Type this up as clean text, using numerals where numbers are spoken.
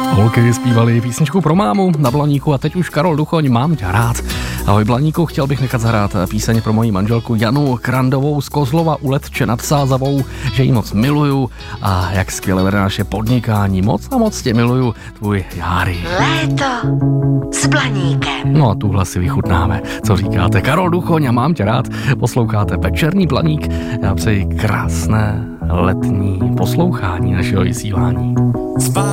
Holky zpívali písničku pro mámu na Blaníku a teď už Karol Duchoň, Mám tě rád. Ahoj Blaníku, chtěl bych nechat zahrát píseň pro moji manželku Janu Krandovou z Kozlova u Letče nad Sázavou, že ji moc miluju a jak skvěle vede naše podnikání. Moc a moc tě miluju, tvůj Járy. Léto s Blaníkem. No a tuhle si vychutnáme. Co říkáte? Karol Duchoň a Mám tě rád. Posloucháte Večerní Blaník. Já přeji krásné letní poslouchání našeho vysílání.